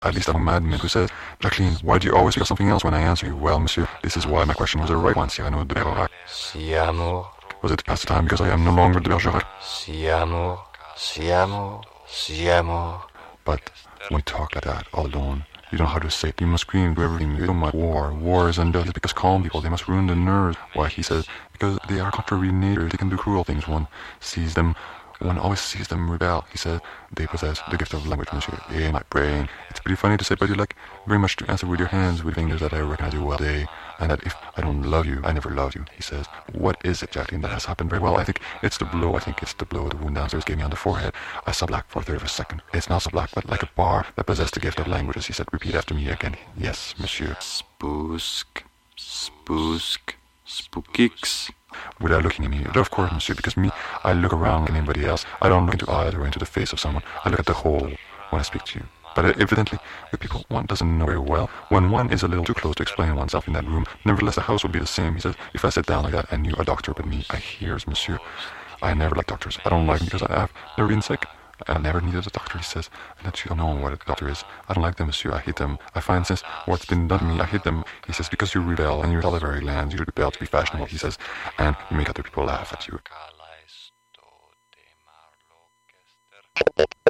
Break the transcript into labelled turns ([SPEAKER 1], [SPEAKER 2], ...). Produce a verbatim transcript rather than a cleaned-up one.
[SPEAKER 1] at least I'm a madman who says, Jacqueline, why do you always feel something else when I answer you? Well, monsieur, this is why my question was the right one, Cyrano de Bergerac.
[SPEAKER 2] Si amour,
[SPEAKER 1] Was it past the time because I am no longer de Bergerac?
[SPEAKER 2] si amour, si amour, si amour.
[SPEAKER 1] But when you talk like that, all alone, you don't know how to say it. You must scream to everything. You don't mind war. War is undeadly because calm people, they must ruin the nerves. Why, he says, because they are contrary in nature. They can do cruel things. One sees them, one always sees them rebel. He says, they possess the gift of language, monsieur. Yeah, my brain. It's pretty funny to say, but you like very much to answer with your hands, with fingers that I recognize you well day. And that if I don't love you, I never loved you. He says, what is it, Jacqueline, that has happened very well? I think it's the blow. I think it's the blow the wound downstairs gave me on the forehead. I saw black for a third of a second. It's not so black, but like a bar that possessed the gift of languages. He said, repeat after me again. Yes, monsieur.
[SPEAKER 2] Spoosk, spoosk, spookix.
[SPEAKER 1] Without looking at me. Of course, monsieur, because me, I look around like anybody else. I don't look into eyes or into the face of someone. I look at the whole when I speak to you. But evidently, with people one doesn't know very well, when one is a little too close to explain oneself in that room, nevertheless the house would be the same. He says, if I sat down like that and knew a doctor but me, I hears, monsieur. I never like doctors. I don't like them because I have never been sick. I never needed a doctor, he says, and that you don't know what a doctor is. I don't like them, monsieur. I hate them. I find since what's been done to me, I hate them. He says, because you rebel, and you rebel at very lands, you rebel to be fashionable, he says, and you make other people laugh at you.